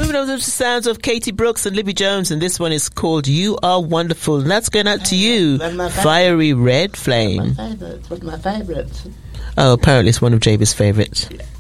moving on to the sounds of Katie Brooks and Libby Jones, and this one is called You Are Wonderful. And that's going out to you, Fiery Red Flame. One of my favourites. Oh, apparently it's one of JB's favourites.